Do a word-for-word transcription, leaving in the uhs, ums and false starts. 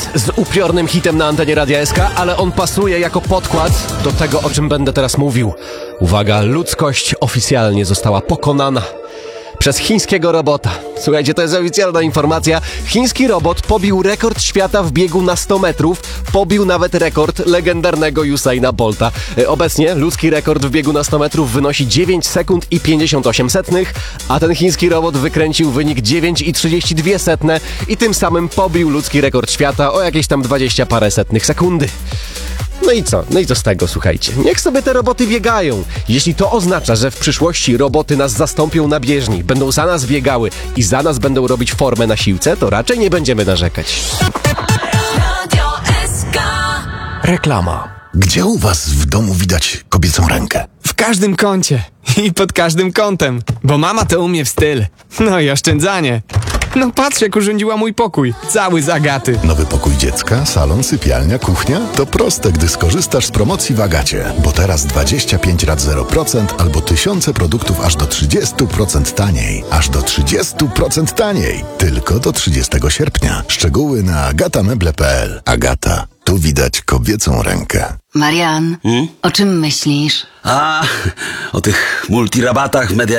z upiornym hitem na antenie Radia S K, ale on pasuje jako podkład do tego, o czym będę teraz mówił. Uwaga, ludzkość oficjalnie została pokonana przez chińskiego robota. Słuchajcie, to jest oficjalna informacja. Chiński robot pobił rekord świata w biegu na sto metrów. Pobił nawet rekord legendarnego Usaina Bolta. Obecnie ludzki rekord w biegu na sto metrów wynosi dziewięć sekund i pięćdziesiąt osiem setnych, a ten chiński robot wykręcił wynik dziewięć i trzydzieści dwie setne i tym samym pobił ludzki rekord świata o jakieś tam dwadzieścia parę setnych sekundy. No i co? No i co z tego, słuchajcie? Niech sobie te roboty biegają. Jeśli to oznacza, że w przyszłości roboty nas zastąpią na bieżni, będą za nas biegały i za nas będą robić formę na siłce, to raczej nie będziemy narzekać. Reklama. Gdzie u was w domu widać kobiecą rękę? W każdym kącie i pod każdym kątem, bo mama to umie w styl. No i oszczędzanie. No patrz, jak urządziła mój pokój. Cały z Agaty. Nowy pokój dziecka, salon, sypialnia, kuchnia? To proste, gdy skorzystasz z promocji w Agacie. Bo teraz dwadzieścia pięć rat zero procent albo tysiące produktów aż do trzydzieści procent taniej. Aż do trzydzieści procent taniej. Tylko do trzydziestego sierpnia. Szczegóły na agatameble kropka p l. Agata. Tu widać kobiecą rękę. Marian, hmm? O czym myślisz? A, o tych multirabatach w Media